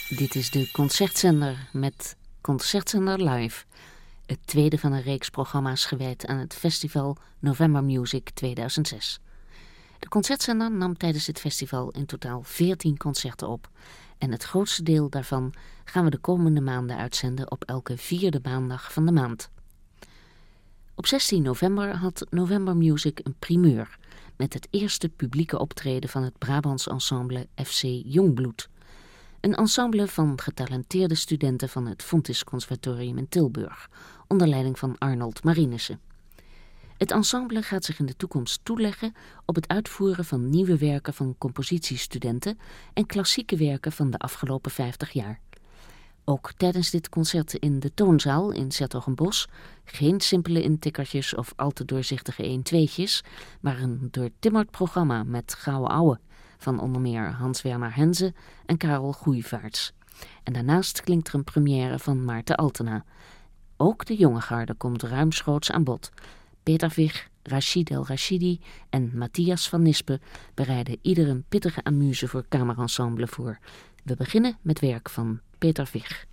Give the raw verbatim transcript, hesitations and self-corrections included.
Dit is de Concertzender met Concertzender Live. Het tweede van een reeks programma's gewijd aan het festival November Music tweeduizend zes. De Concertzender nam tijdens het festival in totaal veertien concerten op. En het grootste deel daarvan gaan we de komende maanden uitzenden op elke vierde maandag van de maand. Op zestien november had November Music een primeur met het eerste publieke optreden van het Brabants ensemble F C Jongbloed. Een ensemble van getalenteerde studenten van het Fontys Conservatorium in Tilburg, onder leiding van Arnold Marinissen. Het ensemble gaat zich in de toekomst toeleggen op het uitvoeren van nieuwe werken van compositiestudenten en klassieke werken van de afgelopen vijftig jaar. Ook tijdens dit concert in de Toonzaal in 's-Hertogenbosch geen simpele intikkertjes of al te doorzichtige een-tweetjes, maar een doortimmerd programma met gouden ouwe van onder meer Hans-Werner Henze en Karel Goeivaerts. En daarnaast klinkt er een première van Maarten Altena. Ook de jonge garde komt ruimschoots aan bod. Peter Vig, Rachid El Rachidi en Matthias van Nispen bereiden ieder een pittige amuse voor kamerensemble voor. We beginnen met werk van Peter Vig.